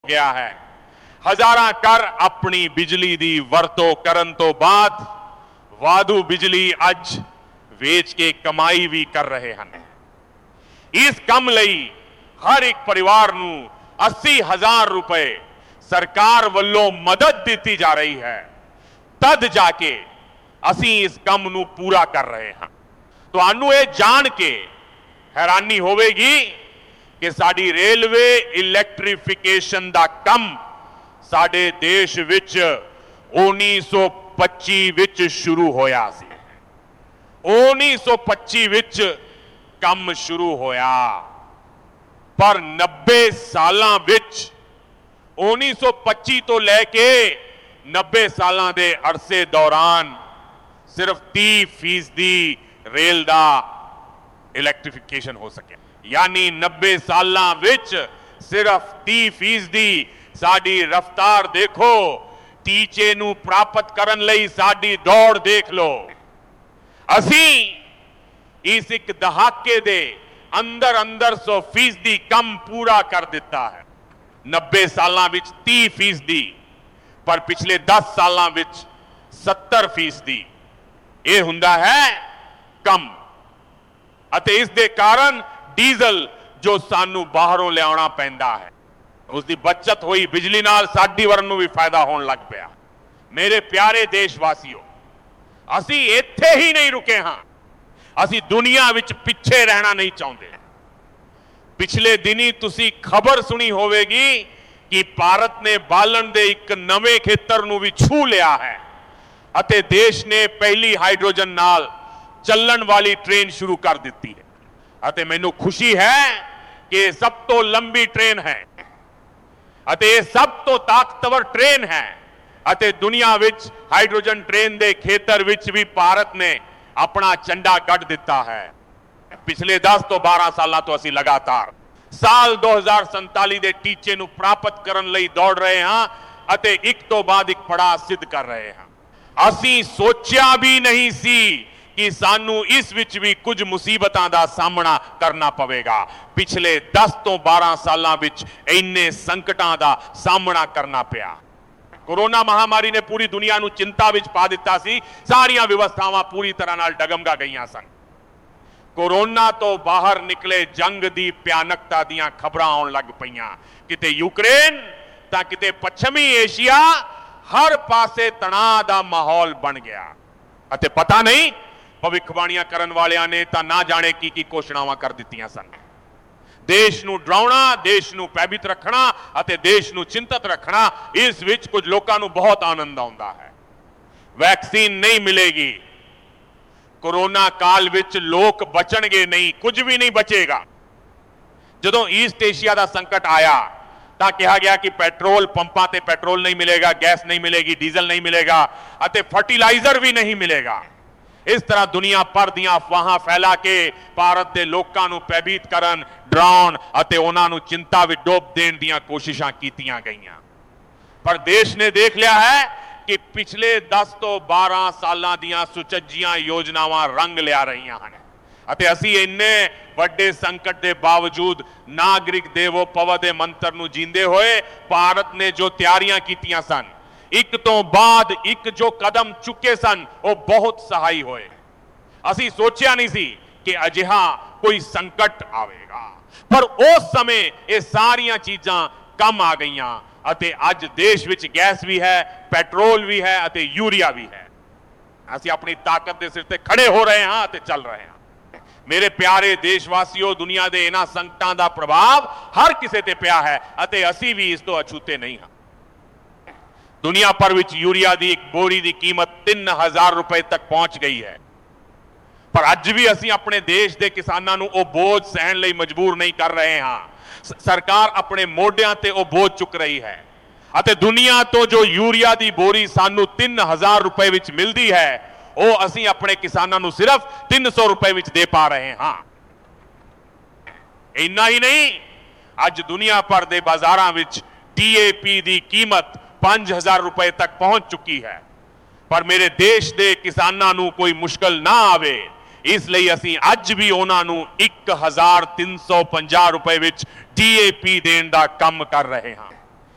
ਗਿਆ ਹੈ। ਹਜ਼ਾਰਾਂ ਘਰ ਆਪਣੀ ਬਿਜਲੀ ਦੀ ਵਰਤੋਂ ਕਰਨ ਤੋਂ ਬਾਅਦ ਵਾਧੂ ਬਿਜਲੀ ਅੱਜ ਵੇਚ ਕੇ ਕਮਾਈ ਵੀ ਕਰ ਰਹੇ ਹਨ। ਇਸ ਕੰਮ ਲਈ ਹਰ ਇੱਕ ਪਰਿਵਾਰ ਨੂੰ 80,000 ਰੁਪਏ ਸਰਕਾਰ ਵੱਲੋਂ ਮਦਦ ਦਿੱਤੀ ਜਾ ਰਹੀ ਹੈ। ਤਦ ਜਾ ਕੇ ਅਸੀਂ ਇਸ ਕੰਮ ਨੂੰ ਪੂਰਾ ਕਰ ਰਹੇ ਹਾਂ। ਤੁਹਾਨੂੰ ਇਹ ਜਾਣ ਕੇ हैरानी होगी कि साड़ी रेलवे इलैक्ट्रीफिकेशन का कम साडे देश विच 1925 विच शुरू होया सी। 1925 विच कम शुरू होया, पर 90 सालां विच 1925 तो लैके 90 सालां दे अरसे दौरान सिर्फ 30% रेल दा इलैक्ट्रीफिकेशन हो सके। यानी 90 सालां विच सिर्फ 30% साडी रफ्तार देखो, टीचे नू प्राप्त करन लई साडी दौड़ देख लो। असी इस एक दहाके दे अंदर 100% कम पूरा कर दिता है। 90 सालां विच 30%, पर पिछले 10 सालां विच 70% यह हुंदा है कम। ਅਤੇ ਇਸ ਦੇ ਕਾਰਨ ਡੀਜ਼ਲ ਜੋ ਸਾਨੂੰ ਬਾਹਰੋਂ ਲਿਆਉਣਾ ਪੈਂਦਾ ਹੈ, ਉਸ ਦੀ ਬਚਤ ਹੋਈ ਬਿਜਲੀ ਨਾਲ ਸਾਡੀ ਵਰਨ ਨੂੰ ਵੀ ਫਾਇਦਾ ਹੋਣ ਲੱਗ ਪਿਆ। ਮੇਰੇ ਪਿਆਰੇ ਦੇਸ਼ ਵਾਸੀਓ, ਅਸੀਂ ਇੱਥੇ ਹੀ ਨਹੀਂ ਰੁਕੇ ਹਾਂ, ਅਸੀਂ ਦੁਨੀਆ ਵਿੱਚ ਪਿੱਛੇ ਰਹਿਣਾ ਨਹੀਂ ਚਾਹੁੰਦੇ। ਪਿਛਲੇ ਦਿਨੀ ਤੁਸੀਂ ਖਬਰ ਸੁਣੀ ਹੋਵੇਗੀ ਕਿ ਭਾਰਤ ਨੇ ਬਾਲਣ ਦੇ ਇੱਕ ਨਵੇਂ ਖੇਤਰ ਨੂੰ ਵੀ ਛੂ ਲਿਆ ਹੈ ਅਤੇ ਦੇਸ਼ ਨੇ ਪਹਿਲੀ ਹਾਈਡਰੋਜਨ ਨਾਲ ਚੱਲਣ ਵਾਲੀ ट्रेन शुरू कर दी है। ਅਤੇ ਮੈਨੂੰ खुशी है कि सब तो लंबी ट्रेन है ਅਤੇ सब तो ताकतवर ट्रेन है ਅਤੇ दुनिया विच हाइड्रोजन ट्रेन के खेतर विच भी भारत ने अपना झंडा गढ़ दिता है। पिछले 10 तो 12 साल तो असी लगातार साल 2047 के टीचे ਨੂੰ प्राप्त करने ਲਈ दौड़ रहे हाँ ਅਤੇ एक तो बाद एक पड़ाव सिद्ध कर रहे हाँ। असी सोचा भी नहीं सी कि सानू इस विच भी कुछ मुसीबतां दा सामना करना पवेगा। पिछले 10 तो 12 सालां विच इन्ने संकटां दा सामना करना पिया। कोरोना महामारी ने पूरी दुनिया नू चिंता विच पा दिता सी। सारियां व्यवस्थावां पूरी तरह नाल डगमगा गईयां सन। कोरोना तो बाहर निकले जंग दी भयानकता दीयां खबरां आउण लग पईयां। किते यूक्रेन तां किते पश्चिमी एशिया, हर पासे तणाव दा माहौल बन गया ਅਤੇ पता नहीं भविष्यवाणियां करन वालियां ने तां ना जाने की घोषणावां कर दित्तियां सन। देश नूं डराउणा, देश नूं भयभीत रखना ਅਤੇ देश नूं चिंतित रखना, इस विच कुछ लोकां नूं बहुत आनंद आउंदा है। वैक्सीन नहीं मिलेगी, कोरोना काल विच लोक बचणगे नहीं, कुछ भी नहीं बचेगा। जदों ईस्ट एशिया का संकट आया ਤਾਂ ਕਿਹਾ ਗਿਆ ਕਿ ਪੈਟਰੋਲ ਪੰਪਾਂ ਤੇ ਪੈਟਰੋਲ नहीं मिलेगा, गैस नहीं मिलेगी, डीजल नहीं मिलेगा ਅਤੇ फर्टिलाइजर भी नहीं मिलेगा। इस तरह दुनिया भर ਦੀਆਂ ਅਫਵਾਹਾਂ फैला के भारत के लोगों ਨੂੰ ਭੈਭੀਤ ਕਰਨ, ਡਰਾਉਣ ਅਤੇ ਉਹਨਾਂ ਨੂੰ चिंता ਵਿੱਚ ਡੋਬ ਦੇਣ ਦੀਆਂ ਕੋਸ਼ਿਸ਼ਾਂ ਕੀਤੀਆਂ ਗਈਆਂ। पर देश ने देख लिया है कि पिछले 10 तो 12 ਸਾਲਾਂ ਦੀਆਂ ਸੁਚੱਜੀਆਂ योजनावां रंग लिया रही हैं ਅਤੇ ਅਸੀਂ ਇੰਨੇ ਵੱਡੇ संकट के बावजूद नागरिक देवो भव के मंत्र ਨੂੰ जींदे होए भारत ने जो तैयारियां कीतियां सन, एक तो बाद एक जो कदम चुके सन, वो बहुत सहाई होए। असी सोचिया नहीं सी कि अजिहा कोई संकट आवेगा, पर उस समय ये सारियां चीजां कम आ गईयां ਅਤੇ ਅੱਜ देश विच गैस भी है, पेट्रोल भी है ਅਤੇ यूरिया भी है। ਅਸੀਂ अपनी ताकत के सिर ते खड़े हो रहे हाँ ਅਤੇ चल रहे हैं। मेरे प्यारे देशवासियों, दुनिया के इन्हां संकटां दा प्रभाव हर किसी ते पिया है ਅਤੇ ਅਸੀਂ भी इस तो अछूते नहीं हाँ। दुनिया भर विच यूरिया की एक बोरी की कीमत 3000 रुपए तक पहुंच गई है, पर अज भी असी अपने देश के किसानों को वो बोझ सहन लई मजबूर नहीं कर रहे हाँ। सरकार अपने मोढियां ते वो बोझ चुक रही है ਅਤੇ दुनिया तो जो यूरिया की बोरी सानू 3000 रुपए विच मिलती है, वो असी अपने किसानों को सिर्फ 300 रुपए विच दे पा रहे हाँ। इन्ना ही नहीं, अज दुनिया भर के बाजारों विच DAP की कीमत 5000 रुपए तक पहुंच चुकी है। पर मेरे देश के किसानों को कोई मुश्किल ना आवे, इसलिए असी अज भी उन्होंने 1350 रुपए विच DAP देने का काम कर रहे हैं।